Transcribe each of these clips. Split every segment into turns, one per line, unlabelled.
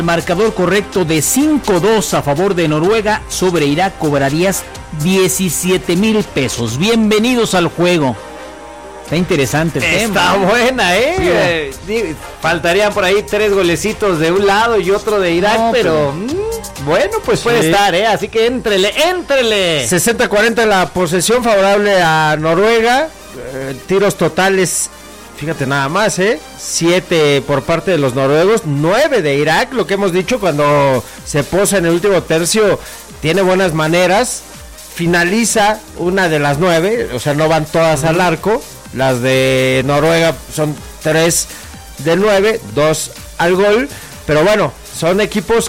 marcador correcto de 5-2 a favor de Noruega sobre Irak, cobrarías 17,000 pesos. Bienvenidos al juego. Está interesante el tema.
Está buena, faltarían por ahí 3 golecitos de un lado y otro de Irak, pero bueno, pues puede estar, así que éntrele.
60-40 la posesión favorable a Noruega, tiros totales, fíjate nada más, 7 por parte de los noruegos, 9 de Irak, lo que hemos dicho, cuando se posa en el último tercio, tiene buenas maneras, finaliza una de las 9, o sea, no van todas al arco. Las de Noruega son 3 de 9, 2 al gol, pero bueno, son equipos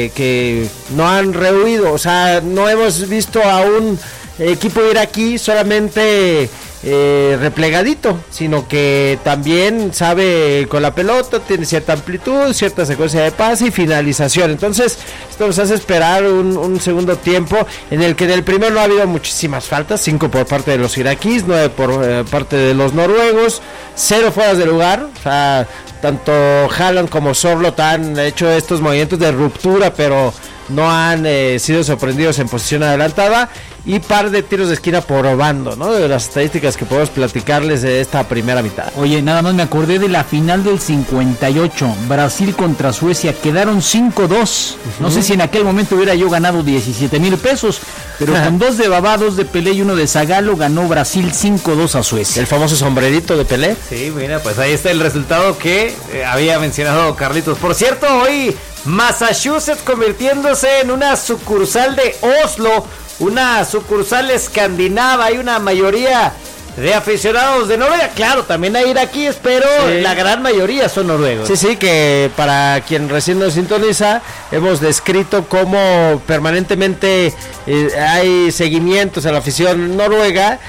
que no han rehuido, o sea, no hemos visto a un equipo iraquí solamente replegadito, sino que también sabe con la pelota, tiene cierta amplitud, cierta secuencia de pase y finalización. Entonces esto nos hace esperar un segundo tiempo en el que en el primero no ha habido muchísimas faltas, 5 por parte de los iraquíes, 9 por parte de los noruegos, 0 fueras de lugar, o sea, tanto Haaland como Sørloth han hecho estos movimientos de ruptura, pero no han sido sorprendidos en posición adelantada, y par de tiros de esquina por bando, ¿no? De las estadísticas que podemos platicarles de esta primera mitad.
Oye, nada más me acordé de la final del 58, Brasil contra Suecia, quedaron 5-2. No sé si en aquel momento hubiera yo ganado 17,000 pesos, pero con 2 de Babá, 2 de Pelé y 1 de Zagallo, ganó Brasil 5-2 a Suecia.
El famoso sombrerito de Pelé.
Sí, mira, pues ahí está el resultado que había mencionado Carlitos. Por cierto, hoy Massachusetts convirtiéndose en una sucursal de Oslo, una sucursal escandinava. Hay una mayoría de aficionados de Noruega, claro, también hay iraquíes, pero la gran mayoría son noruegos.
Sí, que para quien recién nos sintoniza, hemos descrito cómo permanentemente hay seguimientos a la afición noruega,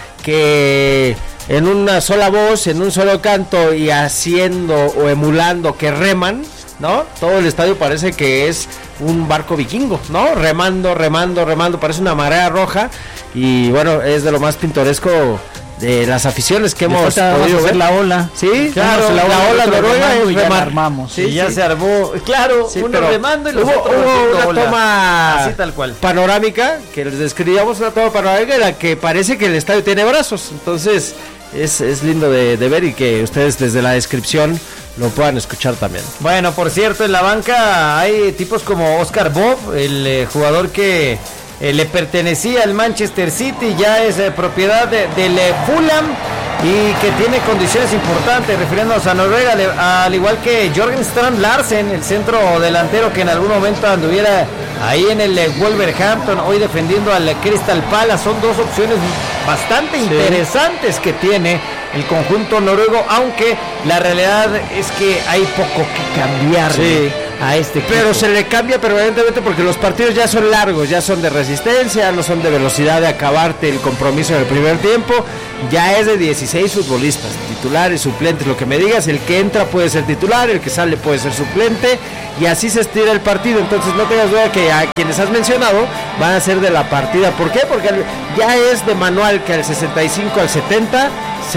que en una sola voz, en un solo canto y haciendo o emulando que reman, ¿no? Todo el estadio parece que es un barco vikingo, ¿no? Remando, parece una marea roja, y bueno, es de lo más pintoresco de las aficiones que hemos
podido ver. La ola,
sí, claro, la ola noruega es remar.
Armamos,
sí, ya se armó, claro, sí, uno remando y los otros
hubo una toma
así tal cual
panorámica que les describíamos, una toma panorámica en la que parece que el estadio tiene brazos. Entonces es lindo de ver, y que ustedes desde la descripción lo puedan escuchar también.
Bueno, por cierto, en la banca hay tipos como Oscar Bob, el jugador que le pertenecía al Manchester City, ya es propiedad del Fulham, y que tiene condiciones importantes, refiriéndonos a Noruega, al igual que Jørgen Strand Larsen, el centro delantero que en algún momento anduviera ahí en el Wolverhampton, hoy defendiendo al Crystal Palace. Son dos opciones bastante interesantes que tiene el conjunto noruego, aunque la realidad es que hay poco que cambiar a este equipo.
Pero se le cambia permanentemente porque los partidos ya son largos, ya son de resistencia, no son de velocidad de acabarte el compromiso en el primer tiempo. Ya es de 16 futbolistas, titulares, suplentes, lo que me digas. El que entra puede ser titular, el que sale puede ser suplente, y así se estira el partido. Entonces no tengas duda que a quienes has mencionado van a ser de la partida. ¿Por qué? Porque ya es de manual que al 65 al 70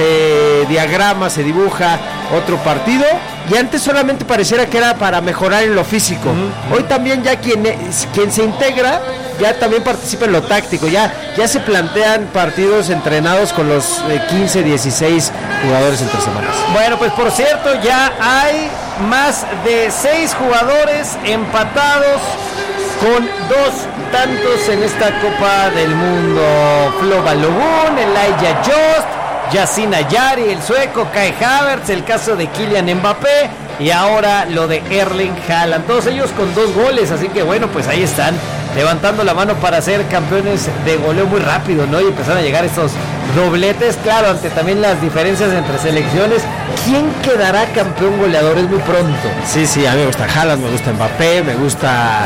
se diagrama, se dibuja otro partido, y antes solamente pareciera que era para mejorar en lo físico. Hoy también ya quien se integra ya también participa en lo táctico, ya se plantean partidos entrenados con los 15, 16 jugadores entre semanas.
Bueno, pues por cierto, ya hay más de 6 jugadores empatados con 2 tantos en esta Copa del Mundo. Flo Balogun, Elijah Jost, Yasin Ayari, el sueco, Kai Havertz, el caso de Kylian Mbappé, y ahora lo de Erling Haaland. Todos ellos con 2 goles, así que bueno, pues ahí están, levantando la mano para ser campeones de goleo muy rápido, ¿no? Y empezaron a llegar estos dobletes, claro, ante también las diferencias entre selecciones. ¿Quién quedará campeón goleador? Es muy pronto.
Sí, a mí me gusta Haaland, me gusta Mbappé, me gusta...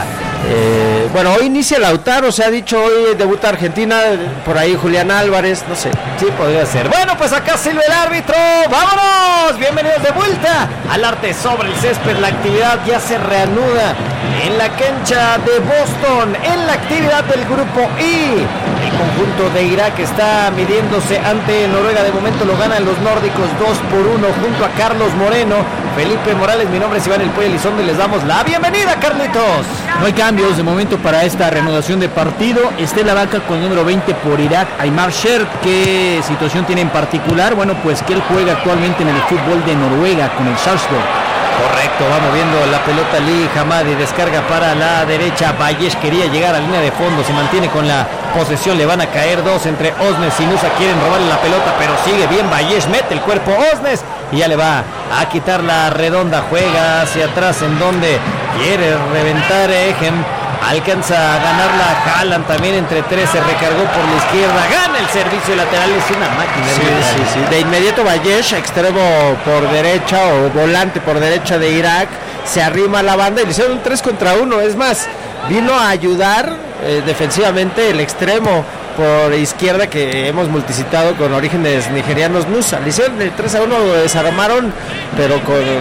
bueno, hoy inicia Lautaro, se ha dicho, hoy debuta Argentina, por ahí Julián Álvarez, no sé.
Sí, podría ser. Bueno, pues acá silba el árbitro. ¡Vámonos! Bienvenidos de vuelta al arte sobre el césped. La actividad ya se reanuda en la cancha de Boston, en la actividad del grupo I. El conjunto de Irak está midiéndose ante Noruega. De momento lo ganan los nórdicos 2-1 junto a Carlos Moreno. Felipe Morales. Mi nombre es Iván El Pollo Elizondo y les damos la bienvenida, Carlitos.
No hay cambios de momento para esta reanudación de partido. Está en la banca con el número 20 por Irak, Aymar Shert. ¿Qué situación tiene en particular? Bueno, pues que él juega actualmente en el fútbol de Noruega con el Sarpsborg.
Correcto, va moviendo la pelota Lee Hamadi, descarga para la derecha. Valles quería llegar a línea de fondo, se mantiene con la posesión, le van a caer dos entre Osnes y Nusa, quieren robarle la pelota, pero sigue bien Valles, mete el cuerpo Osnes y ya le va a quitar la redonda, juega hacia atrás en donde quiere reventar Egen. Alcanza a ganarla Haaland también entre tres, se recargó por la izquierda, gana el servicio lateral, es una máquina.
Sí. De inmediato Valles, extremo por derecha o volante por derecha de Irak, se arrima a la banda y le hicieron un 3 contra 1, es más, vino a ayudar defensivamente el extremo por izquierda que hemos multicitado con orígenes nigerianos, Nusa. Le hicieron el 3-1, lo desarmaron, pero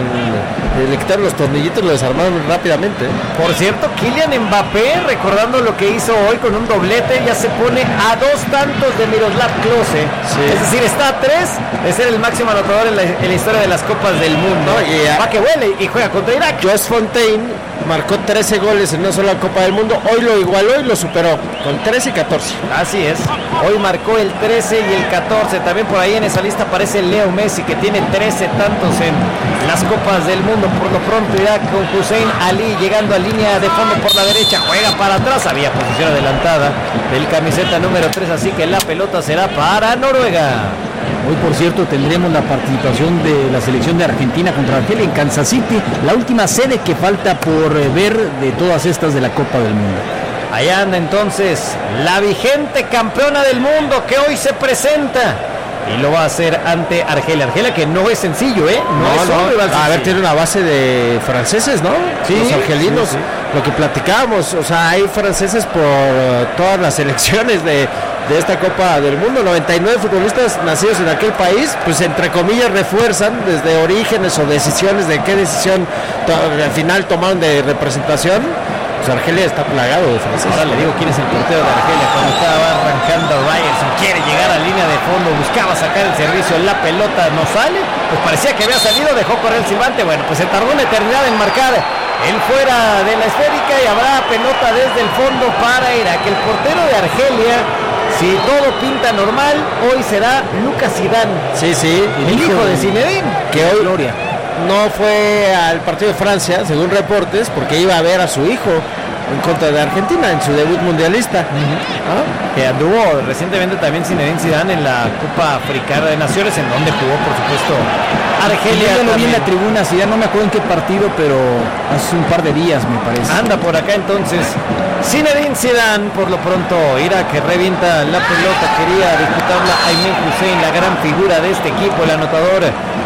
le quitaron los tornillitos, lo desarmaron rápidamente.
Por cierto, Kylian Mbappé, recordando lo que hizo hoy con un doblete, ya se pone a 2 tantos de Miroslav Klose. Sí. Es decir, está a 3 de ser el máximo anotador en la historia de las Copas del Mundo. Y va que huele y juega contra Irak.
Josh Fontaine marcó 13 goles en una sola Copa del Mundo. Hoy lo igualó y lo superó con 13 y 14.
Así es. Hoy marcó el 13 y el 14. También por ahí en esa lista aparece Leo Messi, que tiene 13 tantos en las Copas del Mundo. Por lo pronto Irak con Hussein Ali llegando a línea de fondo por la derecha. Juega para atrás. Había posición adelantada del camiseta número 3. Así que la pelota será para Noruega.
Hoy, por cierto, tendremos la participación de la selección de Argentina contra Argelia en Kansas City, la última sede que falta por ver de todas estas de la Copa del Mundo.
Allá anda entonces la vigente campeona del mundo que hoy se presenta y lo va a hacer ante Argelia. Argelia que no es sencillo,
No. A ver, tiene una base de franceses, ¿no?
Sí,
los argelinos, sí. Lo que platicábamos, o sea, hay franceses por todas las selecciones de esta Copa del Mundo. 99 futbolistas nacidos en aquel país, pues entre comillas refuerzan desde orígenes o decisiones de qué decisión al final tomaron de representación. Pues Argelia está plagado de franceses.
Ahora le digo quién es el portero de Argelia. Cuando estaba arrancando Ryerson, quiere llegar a línea de fondo, buscaba sacar el servicio, la pelota no sale, pues parecía que había salido, dejó correr el silbante. Bueno, pues se tardó una eternidad en marcar el fuera de la esférica y habrá pelota desde el fondo para Irak. El portero de Argelia, si todo pinta normal, hoy será Lucas Zidane.
Sí,
el hijo de Zinedine,
que hoy Gloria no fue al partido de Francia, según reportes, porque iba a ver a su hijo en contra de Argentina en su debut mundialista.
Que anduvo recientemente también Zinedine Zidane en la Copa Africana de Naciones, en donde jugó, por supuesto, Argelia.
Yo lo vi en la tribuna, Zidane, no me acuerdo en qué partido, pero hace un par de días, me parece.
Anda por acá entonces Zinedine Zidane. Por lo pronto Irak que revienta la pelota, quería disputarla Aymen Hussein, la gran figura de este equipo, el anotador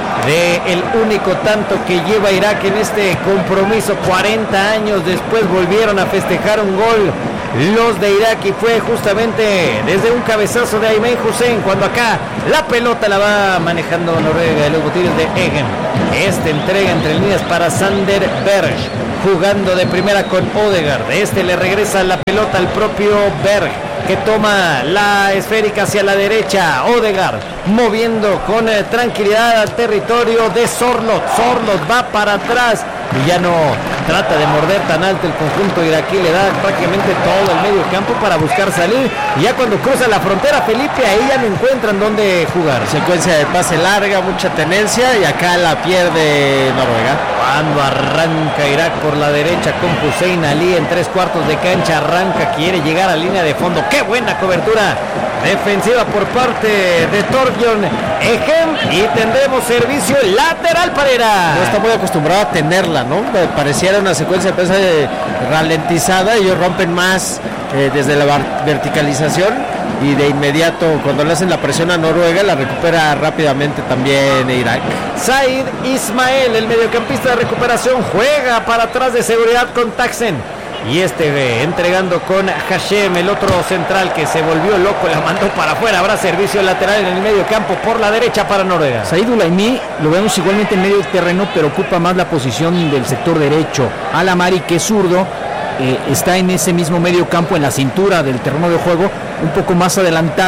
de el único tanto que lleva Irak en este compromiso. 40 años después volvieron a festejar un gol los de Irak y fue justamente desde un cabezazo de Aymen Hussein, cuando acá la pelota la va manejando Noruega de los botines de Egen. Entrega entre líneas para Sander Berg, jugando de primera con Odegaard. Le regresa la pelota al propio Berg, que toma la esférica hacia la derecha. Odegaard moviendo con tranquilidad al territorio de Sorloth. Sorloth va para atrás y ya no trata de morder tan alto el conjunto iraquí, le da prácticamente todo el medio campo para buscar salir, y ya cuando cruza la frontera, Felipe, ahí ya no encuentran dónde jugar.
Secuencia de pase larga, mucha tenencia, y acá la pierde Noruega.
Cuando arranca Irak por la derecha con Hussein Ali en 3/4 de cancha, arranca, quiere llegar a línea de fondo. ¡Qué buena cobertura defensiva por parte de Torbjörn Egen! Y tendremos servicio lateral para Irak.
No está muy acostumbrado a tenerla, ¿no? Pareciera una secuencia de pase ralentizada, ellos rompen más desde la verticalización, y de inmediato cuando le hacen la presión a Noruega la recupera rápidamente también Irak.
Said Ismael, el mediocampista de recuperación, juega para atrás de seguridad con Taxen, y entregando con Hashem, el otro central que se volvió loco, la mandó para afuera. Habrá servicio lateral en el medio campo por la derecha para Noruega.
Said Ulaimi lo vemos igualmente en medio terreno, pero ocupa más la posición del sector derecho. Al-Amari, que es zurdo, está en ese mismo medio campo, en la cintura del terreno de juego, un poco más adelantado,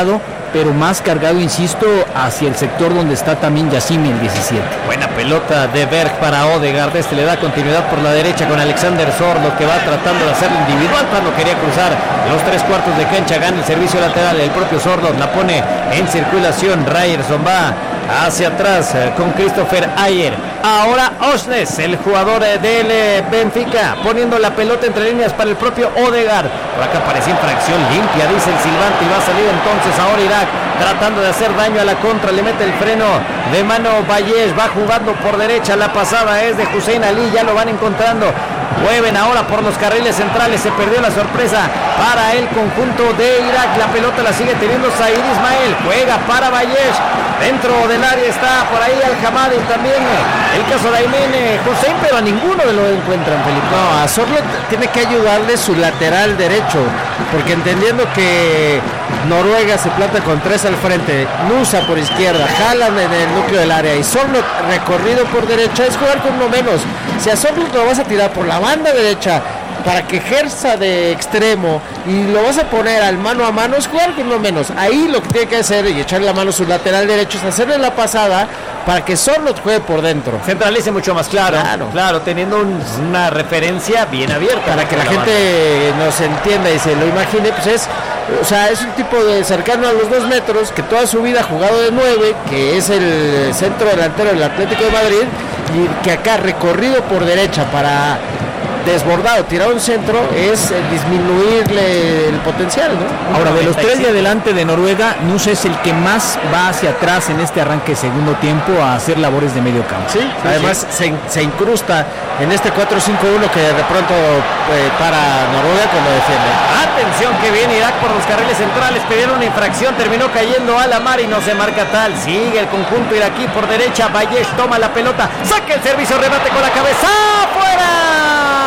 pero más cargado, insisto, hacia el sector donde está también Yacine, el 17.
Buena pelota de Berg para Odegaard. Le da continuidad por la derecha con Alexander Sorloth, que va tratando de hacerlo individual cuando quería cruzar los 3/4 de cancha. Gana el servicio lateral, el propio Sorloth la pone en circulación. Ryerson va hacia atrás con Christopher Ayer. Ahora Osnes, el jugador del Benfica, poniendo la pelota entre líneas para el propio Odegaard. Por acá parece infracción limpia, dice el silbante, y va a salir entonces ahora Irak tratando de hacer daño a la contra. Le mete el freno de mano Valles, va jugando por derecha. La pasada es de Hussein Ali, ya lo van encontrando. Mueven ahora por los carriles centrales. Se perdió la sorpresa para el conjunto de Irak. La pelota la sigue teniendo Said Ismael. Juega para Valles. Dentro del área está por ahí Al-Hamadi también. El caso de Aymen Hussein, pero a ninguno de los encuentran, Felipe.
No, a Sorloth tiene que ayudarle su lateral derecho, porque entendiendo que Noruega se planta con 3 al frente, Nusa por izquierda, Haaland en el núcleo del área y Sorloth recorrido por derecha, es jugar con uno menos. Si a Sorloth lo vas a tirar por la banda derecha para que ejerza de extremo y lo vas a poner al mano a mano, es jugar con uno menos. Ahí lo que tiene que hacer y echarle la mano a su lateral derecho es hacerle la pasada para que Sorloth juegue por dentro.
Centralice mucho más claro, teniendo una referencia bien abierta.
Para que la gente nos entienda y se lo imagine, pues es un tipo de cercano a los 2 metros, que toda su vida ha jugado de 9, que es el centro delantero del Atlético de Madrid, y que acá recorrido por derecha para desbordado, tirar un centro es disminuirle el potencial, ¿no?
Ahora, de los 3 de adelante de Noruega, Nusa es el que más va hacia atrás en este arranque de segundo tiempo a hacer labores de medio campo.
Sí, además sí. Se incrusta en este 4-5-1 que de pronto para Noruega cuando defiende.
Atención que viene Irak por los carriles centrales, pidieron una infracción, terminó cayendo a la mar y no se marca tal. Sigue el conjunto iraquí por derecha, Valles toma la pelota, saca el servicio, remate con la cabeza, ¡fuera!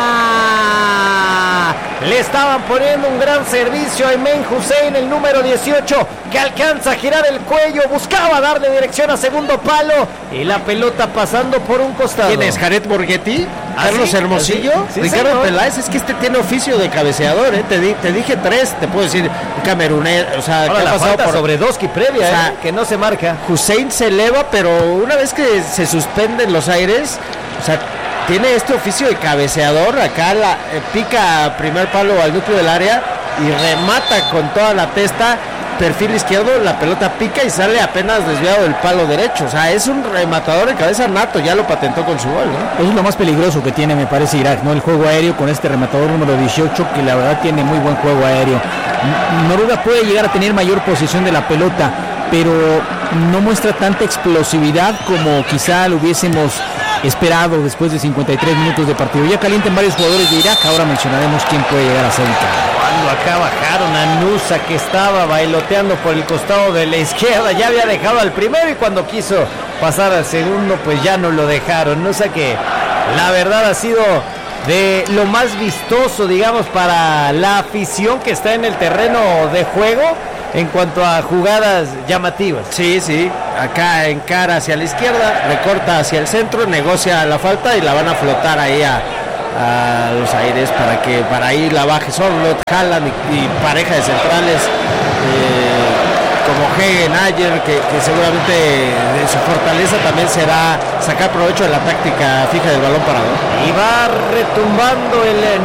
Le estaban poniendo un gran servicio a Aymen Hussein, el número 18, que alcanza a girar el cuello, buscaba darle dirección a segundo palo y la pelota pasando por un costado.
¿Quién es? ¿Jared Borghetti? ¿Carlos Hermosillo?
Sí,
Ricardo
señor.
Peláez. Es que este tiene oficio de cabeceador, Te dije 3, te puedo decir un camerunés,
ahora
que
la
ha pasado
falta
por
sobre Doski previa, que no se marca.
Hussein se eleva, pero una vez que se suspenden los aires, tiene este oficio de cabeceador. Acá pica primer palo al núcleo del área y remata con toda la testa, perfil izquierdo, la pelota pica y sale apenas desviado del palo derecho. Es un rematador de cabeza nato, ya lo patentó con su gol, ¿no?
Eso es lo más peligroso que tiene, me parece, Irak, ¿no? El juego aéreo con este rematador número 18, que la verdad tiene muy buen juego aéreo. Noruega puede llegar a tener mayor posesión de la pelota, pero no muestra tanta explosividad como quizá lo hubiésemos esperado después de 53 minutos de partido. Ya calientan varios jugadores de Irak, ahora mencionaremos quién puede llegar a ser el cara.
Cuando acá bajaron a Nusa, que estaba bailoteando por el costado de la izquierda, ya había dejado al primero y cuando quiso pasar al segundo, pues ya no lo dejaron. Nusa, que la verdad ha sido de lo más vistoso, digamos, para la afición que está en el terreno de juego en cuanto a jugadas llamativas.
Sí, acá encara hacia la izquierda, recorta hacia el centro, negocia la falta y la van a flotar ahí a los aires para ahí la baje Sorloth, Haaland y pareja de centrales como Hegen, Ayer, que seguramente de su fortaleza también será sacar provecho de la táctica fija del balón parado.
Y va retumbando el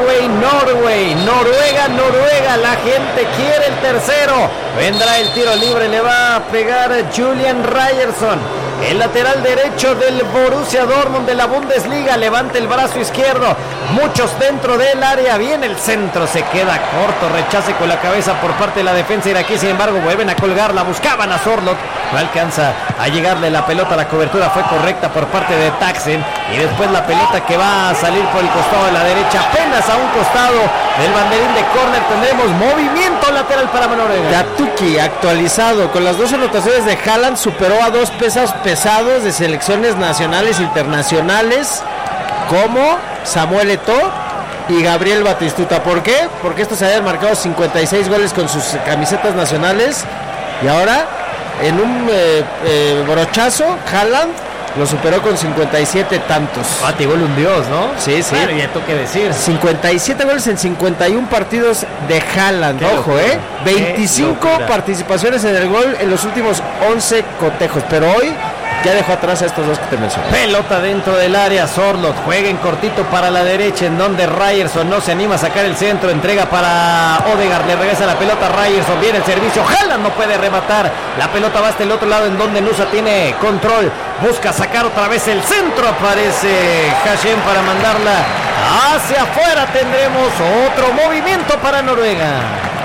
Noruega, la gente quiere el tercero. Vendrá el tiro libre, le va a pegar Julian Ryerson, el lateral derecho del Borussia Dortmund de la Bundesliga. Levanta el brazo izquierdo, muchos dentro del área, viene el centro, se queda corto, rechace con la cabeza por parte de la defensa iraquí. Sin embargo, vuelven a colgarla, buscaban a Sorloth, no alcanza a llegarle la pelota, la cobertura fue correcta por parte de Taxen y después la pelota que va a salir por el costado de la derecha, apenas a un costado del banderín de córner. Tendremos movimiento lateral para Noruega.
Datuki actualizado con las 2 anotaciones de Haaland, superó a 2 pesos pesados de selecciones nacionales e internacionales como Samuel Eto'o y Gabriel Batistuta. ¿Por qué? Porque estos habían marcado 56 goles con sus camisetas nacionales y ahora en un brochazo Haaland lo superó con 57 tantos.
Gol un dios, ¿no?
Sí, sí.
Bueno, ya tengo que decir.
57 goles en 51 partidos de Haaland.
Qué
Ojo,
locura.
25 participaciones en el gol en los últimos 11 cotejos. Pero hoy ya dejó atrás a estos dos que te mencioné.
Pelota dentro del área, Sorloth juega en cortito para la derecha, en donde Ryerson no se anima a sacar el centro, entrega para Odegaard, le regresa la pelota a Ryerson, viene el servicio, Haaland no puede rematar, la pelota va hasta el otro lado en donde Nusa tiene control, busca sacar otra vez el centro, aparece Hashem para mandarla hacia afuera, tendremos otro movimiento para Noruega.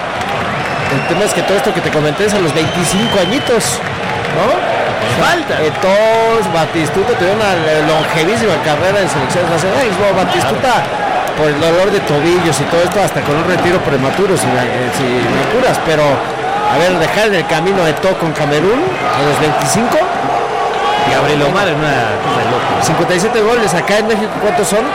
El tema es que todo esto que te comenté es a los 25 añitos, ¿no?
Falta.
Todos, Batistuta tuvieron una longevísima carrera en selecciones nacionales. Batistuta, por el dolor de tobillos y todo esto, hasta con un retiro prematuro, si me apuras. Pero, a ver, dejar en el camino de todo con Camerún a los 25.
Y Gabriel Omar en una cosa de loco.
57 goles. Acá en México, ¿cuántos son?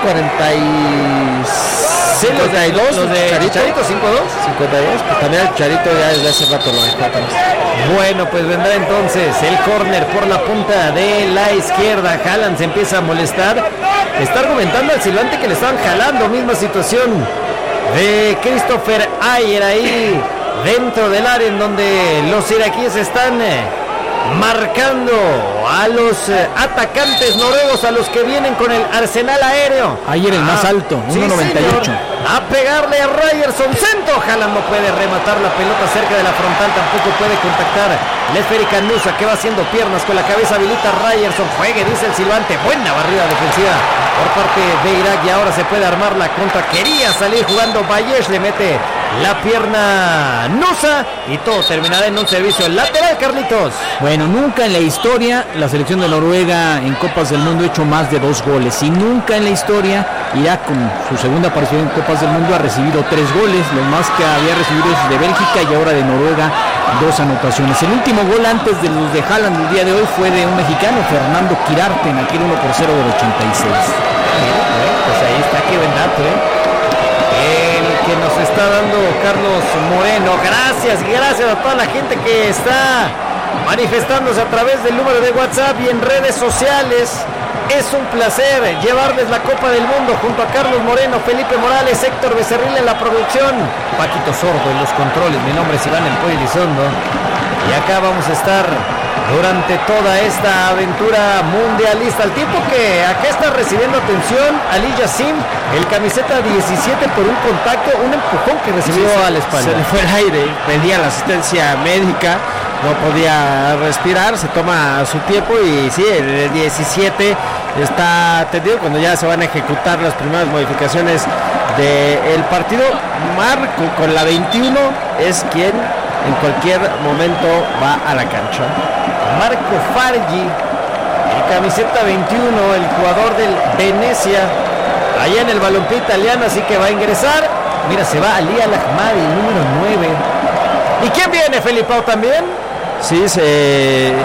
46.
Sí, los de Charito 5-2.
52, pues también el Charito ya desde hace rato lo dejó atrás.
Bueno, pues vendrá entonces el córner por la punta de la izquierda. Haaland se empieza a molestar. Está argumentando al silbante que le estaban jalando. Misma situación de Christopher Ayer ahí dentro del área en donde los iraquíes están marcando a los atacantes noruegos, a los que vienen con el arsenal aéreo.
Ayer el más alto, 1.98.
A pegarle a Ryerson, centro, Haaland no puede rematar la pelota cerca de la frontal, tampoco puede contactar la esférica Nusa, que va haciendo piernas, con la cabeza habilita Ryerson, juegue, dice el silbante, buena barrida defensiva por parte de Irak, y ahora se puede armar la contra, quería salir jugando Bayesh, le mete la pierna Nusa, y todo terminará en un servicio lateral, Carlitos.
Bueno, nunca en la historia la selección de Noruega en Copas del Mundo ha hecho más de 2 goles, y nunca en la historia Irak, con su segunda aparición en Copas del Mundo, ha recibido 3 goles, lo más que había recibido es de Bélgica y ahora de Noruega 2 anotaciones. El último gol antes de los de Haaland el día de hoy fue de un mexicano, Fernando Quirarte, en aquel 1-0 del 86.
Pues ahí está, qué buen dato, el que nos está dando Carlos Moreno. Gracias a toda la gente que está manifestándose a través del número de WhatsApp y en redes sociales. Es un placer llevarles la Copa del Mundo junto a Carlos Moreno, Felipe Morales, Héctor Becerril en la producción, Paquito Sordo en los controles. Mi nombre es Iván El Pollo Elizondo y acá vamos a estar durante toda esta aventura mundialista. Al tiempo que acá está recibiendo atención Ali Yassim, el camiseta 17, por un contacto, un empujón que recibió a la espalda.
Se le fue el aire, pedía la asistencia médica, no podía respirar, se toma su tiempo y sí, el 17 está atendido cuando ya se van a ejecutar las primeras modificaciones del partido. Marco con la 21 es quien en cualquier momento va a la cancha.
Marco Fargi, el camiseta 21, el jugador del Venecia, allá en el balompié italiano, así que va a ingresar. Mira, se va Ali Al-Ahmadi, el número 9. ¿Y quién viene, Felipao, también?
Sí, se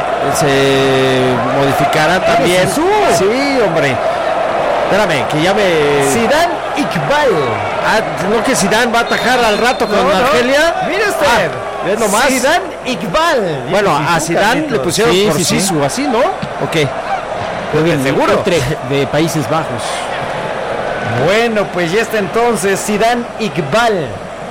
modificará también.
Jesús.
Sí, hombre. Espérame, que ya me...
Zidane Iqbal.
No, que Zidane va a atajar al rato con Argelia.
Mire usted.
¿Ves nomás?
Zidane Iqbal.
Bueno, a Zidane le pusieron por Sisu, así, ¿no? Ok.
Muy bien,
seguro.
De Países Bajos.
Bueno, pues ya está entonces Zidane Iqbal.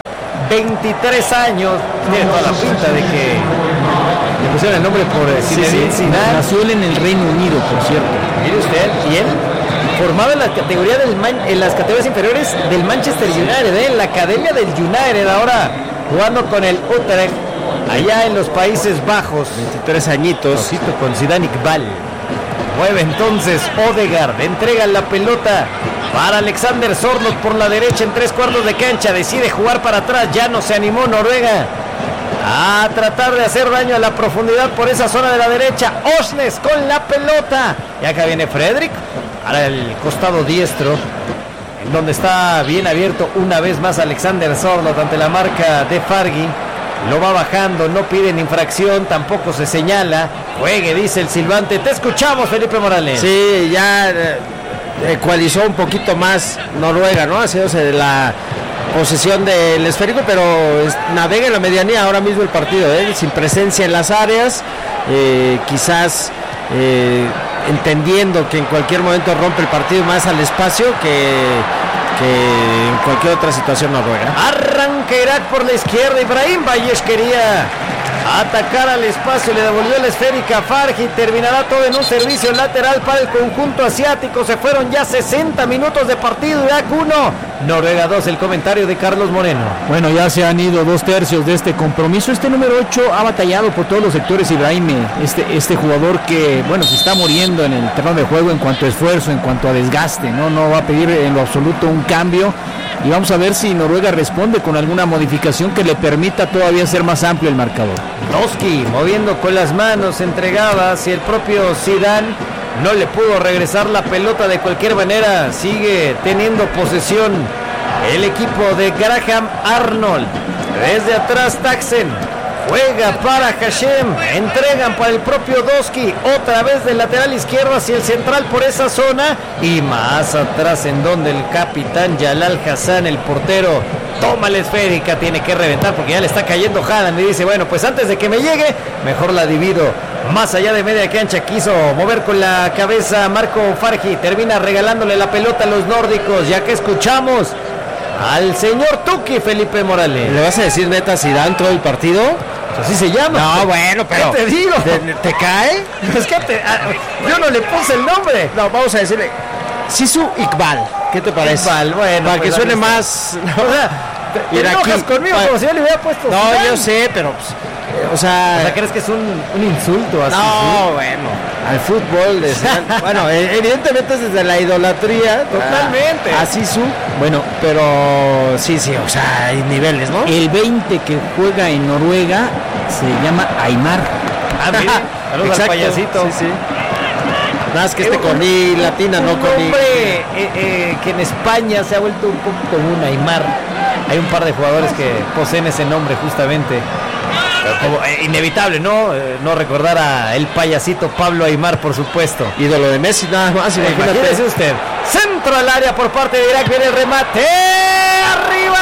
23 años. Tiene toda la pinta de que le pusieron el nombre por Zinedine Zidane.
Nació él en el Reino Unido, por cierto.
Mire usted, y él formado en la categoría en las categorías inferiores del Manchester United, en la academia del United, ahora jugando con el Utrecht allá en los Países Bajos.
23 añitos.
Con Zidane Iqbal. Mueve entonces Odegaard, entrega la pelota para Alexander Sorloth por la derecha en 3/4 de cancha, decide jugar para atrás, ya no se animó Noruega a tratar de hacer daño a la profundidad por esa zona de la derecha. Osnes con la pelota, y acá viene Fredrik para el costado diestro, en donde está bien abierto una vez más Alexander Sorloth ante la marca de Fargi. Lo va bajando, no piden infracción, tampoco se señala. Juegue, dice el silbante. Te escuchamos, Felipe Morales.
Sí, ya ecualizó un poquito más Noruega, ¿no? Haciéndose de la posesión del esférico, pero navega en la medianía ahora mismo el partido, sin presencia en las áreas. Quizás entendiendo que en cualquier momento rompe el partido más al espacio que en cualquier otra situación noruega.
Arranca Irak por la izquierda. Ibrahim Valles quería atacar al espacio, le devolvió la esférica a Farji. Terminará todo en un servicio lateral para el conjunto asiático. Se fueron ya 60 minutos de partido. Irak 1, Noruega 2. El comentario de Carlos Moreno.
Bueno, ya se han ido 2/3 de este compromiso. Este número 8 ha batallado por todos los sectores. Ibrahim, este jugador que, bueno, se está muriendo en el terreno de juego en cuanto a esfuerzo, en cuanto a desgaste, no va a pedir en lo absoluto un cambio. Y vamos a ver si Noruega responde con alguna modificación que le permita todavía ser más amplio el marcador.
Doski moviendo con las manos, entregaba hacia el propio Zidane. No le pudo regresar la pelota de cualquier manera. Sigue teniendo posesión el equipo de Graham Arnold. Desde atrás Taxen. Juega para Hashem. Entregan para el propio Doski. Otra vez del lateral izquierdo hacia el central por esa zona. Y más atrás en donde el capitán Jalal Hassan, el portero, toma la esférica. Tiene que reventar porque ya le está cayendo Haaland. Y dice, bueno, pues antes de que me llegue, mejor la divido. Más allá de media cancha quiso mover con la cabeza Marco Farji. Termina regalándole la pelota a los nórdicos. Ya que escuchamos al señor Tuki, Felipe Morales.
¿Le vas a decir neta Zidane todo el partido?
Así se llama.
No, bueno, pero
¿qué te digo?
¿Te cae?
Es que yo no le puse el nombre.
No, vamos a decirle Sisu Iqbal. ¿Qué te parece?
Iqbal, bueno.
Para
pues
que suene más.
¿no? O sea, te enojas conmigo como si yo le hubiera puesto.
No,
Zidane.
yo sé, pero pues, o sea,
¿crees que es un insulto así?
No, bueno, al fútbol bueno, evidentemente es desde la idolatría.
Totalmente.
A Sisu. Bueno, pero sí, o sea, hay niveles, ¿no?
El 20 que juega en Noruega se llama Aymar.
Mire, saludos al payasito.
Sí. Nada más que con I latina, no con I.
Hombre, que en España se ha vuelto un poco común, Aymar. Hay un par de jugadores que poseen ese nombre justamente. Como, inevitable, ¿no? No recordar a el payasito Pablo Aymar, por supuesto.
Ídolo de Messi, nada más.
Imagínese usted. Centro al área por parte de Irak. Viene el remate. ¡Arriba!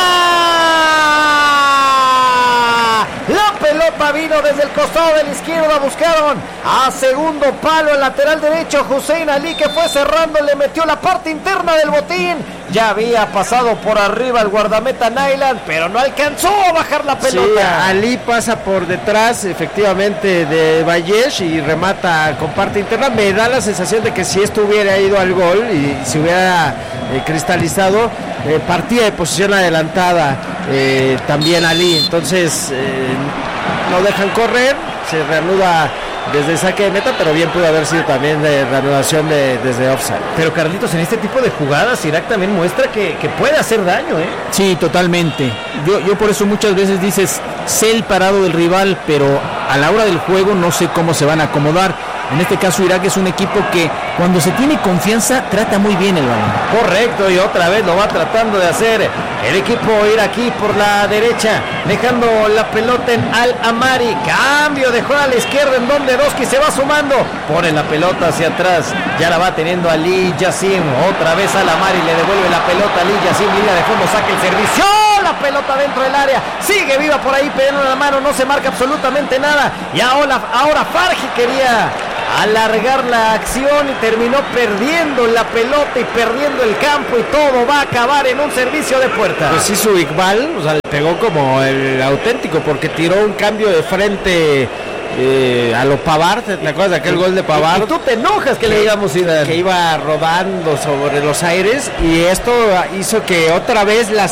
La pelota vino desde el costado de la izquierda. Buscaron a segundo palo, el lateral derecho. Hussein Ali, que fue cerrando, le metió la parte interna del botín. Ya había pasado por arriba el guardameta Nyland, pero no alcanzó a bajar la pelota.
Sí, Ali pasa por detrás efectivamente de Valles y remata con parte interna. Me da la sensación de que si esto hubiera ido al gol y se hubiera cristalizado, partía de posición adelantada también Ali. Entonces no dejan correr, se reanuda desde saque de meta, pero bien pudo haber sido también de reanudación desde offside.
Pero Carlitos, en este tipo de jugadas Irak también muestra que puede hacer daño, ¿eh?
Sí, totalmente. Yo por eso muchas veces dices, sé el parado del rival, pero a la hora del juego no sé cómo se van a acomodar. En este caso Irak es un equipo que cuando se tiene confianza trata muy bien el balón.
Correcto, y otra vez lo va tratando de hacer el equipo iraquí por la derecha, dejando la pelota en Al-Amari. Cambio de juego a la izquierda en donde Doski se va sumando. Pone la pelota hacia atrás, ya la va teniendo Ali Yassim. Otra vez Al-Amari le devuelve la pelota a Ali Yassim. Línea de fondo, saca el servicio. La pelota dentro del área, sigue viva por ahí, pegando la mano, no se marca absolutamente nada. Y ahora Farji quería alargar la acción y terminó perdiendo la pelota y perdiendo el campo, y todo va a acabar en un servicio de puerta.
Pues sí, su Iqbal, o sea, le pegó como el auténtico, porque tiró un cambio de frente a lo Pavard. ¿Te acuerdas de aquel gol de Pavard?
Y tú te enojas que le digamos Zidane,
que iba rodando sobre los aires, y esto hizo que otra vez la